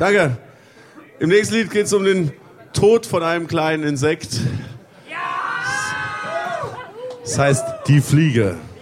Danke. Im nächsten Lied geht es um den Tod von einem kleinen Insekt. Das heißt Die Fliege.